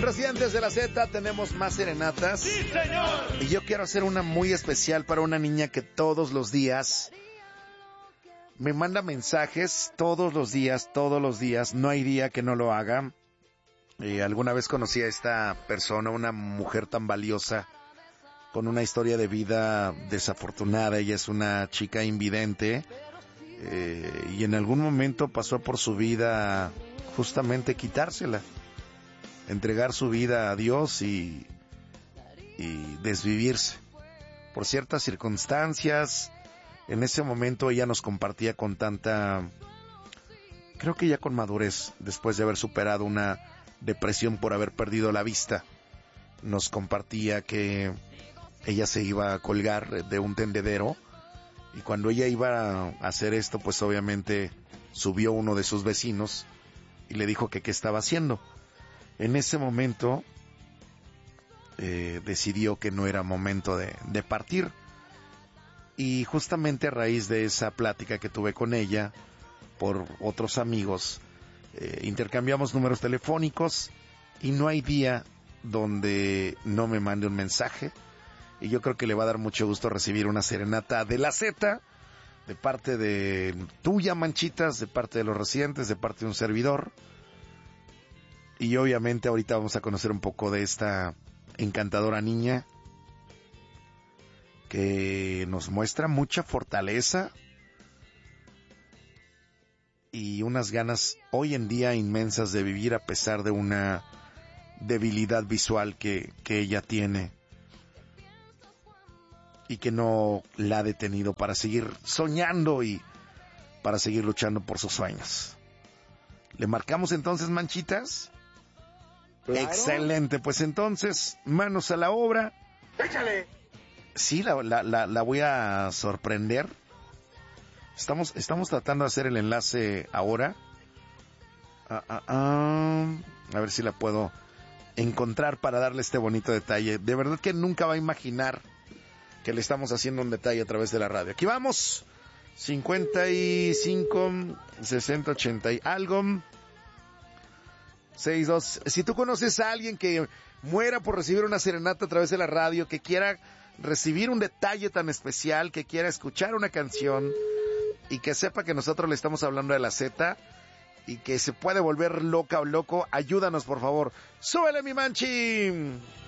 Residentes de la Z, tenemos más serenatas. ¡Sí, señor! Y yo quiero hacer una muy especial para una niña que todos los días me manda mensajes, todos los días, no hay día que no lo haga. Alguna vez conocí a esta persona, una mujer tan valiosa, con una historia de vida desafortunada. Ella es una chica invidente, y en algún momento pasó por su vida justamente quitársela, entregar su vida a Dios y desvivirse. Por ciertas circunstancias, en ese momento ella nos compartía con tanta, creo que ya con madurez, después de haber superado una depresión por haber perdido la vista, nos compartía que ella se iba a colgar de un tendedero, y cuando ella iba a hacer esto, pues obviamente subió uno de sus vecinos y le dijo que qué estaba haciendo. En ese momento decidió que no era momento de partir, y justamente a raíz de esa plática que tuve con ella por otros amigos, intercambiamos números telefónicos, y no hay día donde no me mande un mensaje. Y yo creo que le va a dar mucho gusto recibir una serenata de la Z, de parte de tuya, Manchitas, de parte de los residentes, de parte de un servidor. Y obviamente ahorita vamos a conocer un poco de esta encantadora niña que nos muestra mucha fortaleza y unas ganas hoy en día inmensas de vivir, a pesar de una debilidad visual que ella tiene, y que no la ha detenido para seguir soñando y para seguir luchando por sus sueños. ¿Le marcamos entonces, Manchitas? Claro. Excelente, pues entonces, manos a la obra. ¡Échale! Sí, la voy a sorprender. Estamos tratando de hacer el enlace ahora. A ver si la puedo encontrar para darle este bonito detalle. De verdad que nunca va a imaginar que le estamos haciendo un detalle a través de la radio. Aquí vamos. 55 60 80 y algo. 62. Si tú conoces a alguien que muera por recibir una serenata a través de la radio, que quiera recibir un detalle tan especial, que quiera escuchar una canción y que sepa que nosotros le estamos hablando de la Z y que se puede volver loca o loco, ayúdanos por favor. ¡Súbele, mi Manchi!